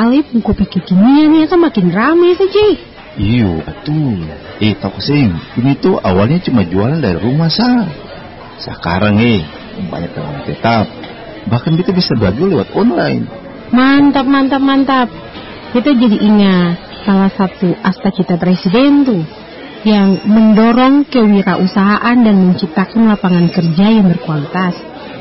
kali kopi kekinian ya kan makin ramai saja. Iyo, betul. Tahu Sing, ini tuh awalnya cuma jualan dari rumah Sekarang banyak pelanggan tetap. Bahkan kita bisa bagi lewat online. Mantap. Kita jadi ingat salah satu asta cita presiden tuh yang mendorong kewirausahaan dan menciptakan lapangan kerja yang berkualitas.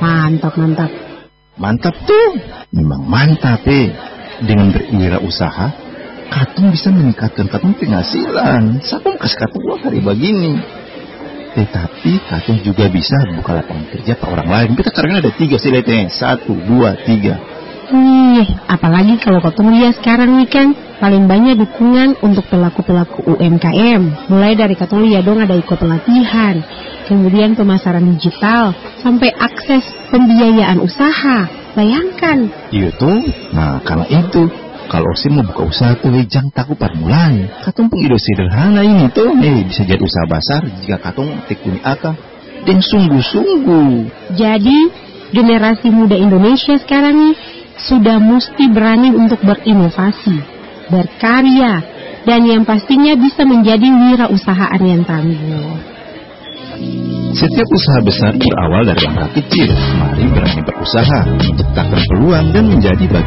Mantap tuh. Memang mantap Dengan berwirausaha, katong bisa meningkatkan katong penghasilan. Katong kasih katong 2 hari begini. Tetapi katong juga bisa buka lapangan kerja ke orang lain. Kita karena ada 3 siletnya. 1, 2, 3. Apalagi kalau katong lihat sekarang nih kan, paling banyak dukungan untuk pelaku-pelaku UMKM. Mulai dari katong lihat dong ada ikut pelatihan, kemudian pemasaran digital, sampai akses pembiayaan usaha. Bayangkan. Iya tuh. Nah, karena itu, kalau sih mau buka usaha tuh, jangan takut pada mulai. Katong pun ide sederhana ini tuh, bisa jadi usaha besar jika katong tekuni akal dan sungguh-sungguh. Jadi, generasi muda Indonesia sekarang nih sudah mesti berani untuk berinovasi, berkarya, dan yang pastinya bisa menjadi wirausahaan yang tangguh. Setiap usaha besar berawal dari langkah kecil. Mari berani berusaha, menciptakan peluang dan menjadi bagian